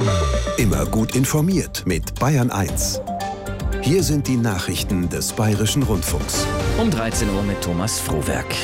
Immer gut informiert mit Bayern 1. Hier sind die Nachrichten des Bayerischen Rundfunks. Um 13 Uhr mit Thomas Frohwerk.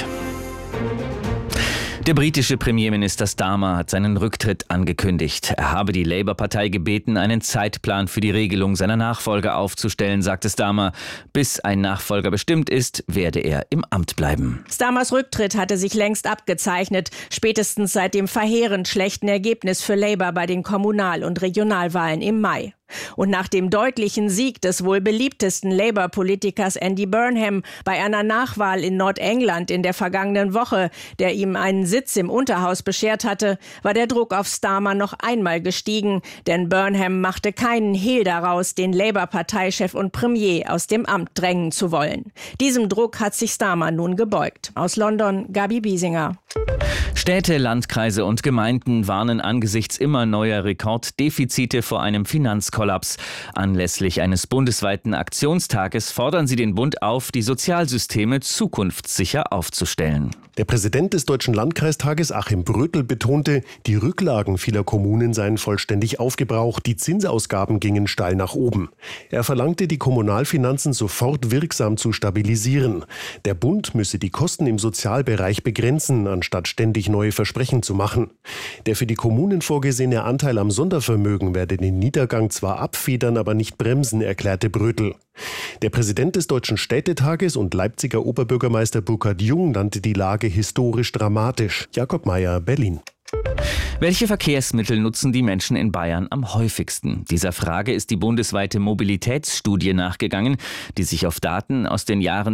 Der britische Premierminister Starmer hat seinen Rücktritt angekündigt. Er habe die Labour-Partei gebeten, einen Zeitplan für die Regelung seiner Nachfolger aufzustellen, sagte Starmer. Bis ein Nachfolger bestimmt ist, werde er im Amt bleiben. Starmers Rücktritt hatte sich längst abgezeichnet, spätestens seit dem verheerend schlechten Ergebnis für Labour bei den Kommunal- und Regionalwahlen im Mai. Und nach dem deutlichen Sieg des wohl beliebtesten Labour-Politikers Andy Burnham bei einer Nachwahl in Nordengland in der vergangenen Woche, der ihm einen Sitz im Unterhaus beschert hatte, war der Druck auf Starmer noch einmal gestiegen, denn Burnham machte keinen Hehl daraus, den Labour-Parteichef und Premier aus dem Amt drängen zu wollen. Diesem Druck hat sich Starmer nun gebeugt. Aus London, Gabi Biesinger. Städte, Landkreise und Gemeinden warnen angesichts immer neuer Rekorddefizite vor einem Finanzkollaps. Anlässlich eines bundesweiten Aktionstages fordern sie den Bund auf, die Sozialsysteme zukunftssicher aufzustellen. Der Präsident des Deutschen Landkreistages, Achim Brötel, betonte, die Rücklagen vieler Kommunen seien vollständig aufgebraucht, die Zinsausgaben gingen steil nach oben. Er verlangte, die Kommunalfinanzen sofort wirksam zu stabilisieren. Der Bund müsse die Kosten im Sozialbereich begrenzen, anstatt ständig neue Versprechen zu machen. Der für die Kommunen vorgesehene Anteil am Sondervermögen werde den Niedergang zwar abfedern, aber nicht bremsen, erklärte Brötel. Der Präsident des Deutschen Städtetages und Leipziger Oberbürgermeister Burkhard Jung nannte die Lage historisch dramatisch. Jakob Mayer, Berlin. Welche Verkehrsmittel nutzen die Menschen in Bayern am häufigsten? Dieser Frage ist die bundesweite Mobilitätsstudie nachgegangen, die sich auf Daten aus den Jahren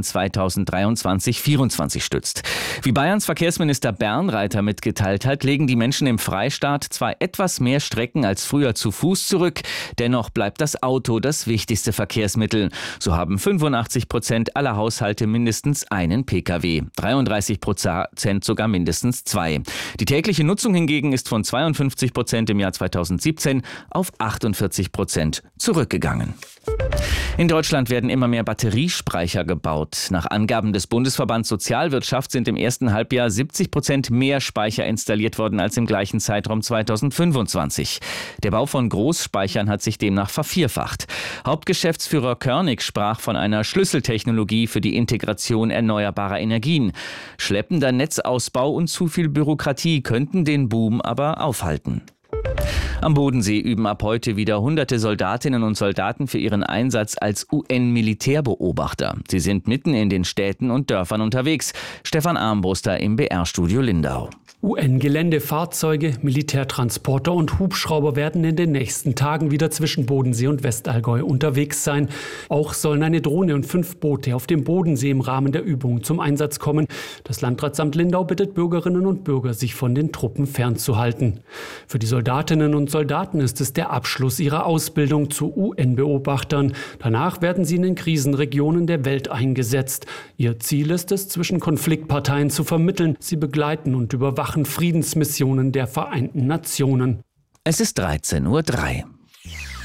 2023-24 stützt. Wie Bayerns Verkehrsminister Bernreiter mitgeteilt hat, legen die Menschen im Freistaat zwar etwas mehr Strecken als früher zu Fuß zurück, dennoch bleibt das Auto das wichtigste Verkehrsmittel. So haben 85% aller Haushalte mindestens einen Pkw, 33% sogar mindestens zwei. Die tägliche Nutzung hingegen ist von 52% im Jahr 2017 auf 48% zurückgegangen. In Deutschland werden immer mehr Batteriespeicher gebaut. Nach Angaben des Bundesverbands Sozialwirtschaft sind im ersten Halbjahr 70% mehr Speicher installiert worden als im gleichen Zeitraum 2025. Der Bau von Großspeichern hat sich demnach vervierfacht. Hauptgeschäftsführer Körnig sprach von einer Schlüsseltechnologie für die Integration erneuerbarer Energien. Schleppender Netzausbau und zu viel Bürokratie könnten den Boom aber aufhalten. Am Bodensee üben ab heute wieder hunderte Soldatinnen und Soldaten für ihren Einsatz als UN-Militärbeobachter. Sie sind mitten in den Städten und Dörfern unterwegs. Stefan Armbruster im BR-Studio Lindau. UN-Geländefahrzeuge, Militärtransporter und Hubschrauber werden in den nächsten Tagen wieder zwischen Bodensee und Westallgäu unterwegs sein. Auch sollen eine Drohne und 5 Boote auf dem Bodensee im Rahmen der Übungen zum Einsatz kommen. Das Landratsamt Lindau bittet Bürgerinnen und Bürger, sich von den Truppen fernzuhalten. Für die Soldatinnen und Soldaten ist es der Abschluss ihrer Ausbildung zu UN-Beobachtern. Danach werden sie in den Krisenregionen der Welt eingesetzt. Ihr Ziel ist es, zwischen Konfliktparteien zu vermitteln, sie begleiten und überwachen Friedensmissionen der Vereinten Nationen. Es ist 13:03 Uhr.